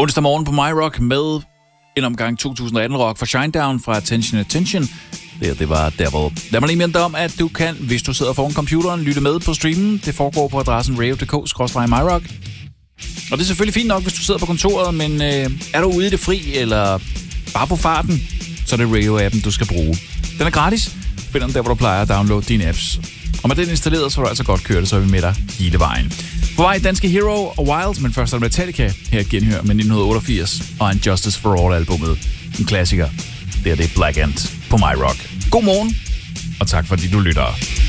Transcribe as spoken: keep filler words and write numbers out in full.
Onsdag morgen på MyRock med en omgang to tusind atten rock fra Shinedown fra Attention Attention. Det, det var Devil. Lad mig lige minde dig om, at du kan, hvis du sidder foran computeren, lytte med på streamen. Det foregår på adressen radio punktum d k skråstreg myrock. Og det er selvfølgelig fint nok, hvis du sidder på kontoret, men øh, er du ude i det fri, eller bare på farten, så er det radio-appen, du skal bruge. Den er gratis. Find den der, hvor du plejer at downloade dine apps. Og med den installeret, så er du altså godt kørt, så er vi med dig hele vejen. På vej danske Hero og Wild, men først er det Metallica her genhør med nitten otteogfirs og en Justice for All-albummet. En klassiker. Det er det Black Ant på MyRock. God morgen, og tak fordi du lytter.